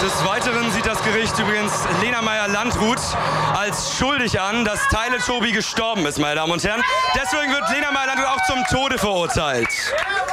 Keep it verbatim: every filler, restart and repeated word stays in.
Des Weiteren sieht das Gericht übrigens Lena Meyer-Landrut als schuldig an, dass Teletubby gestorben ist, meine Damen und Herren. Deswegen wird Lena Meyer-Landrut auch zum Tode verurteilt.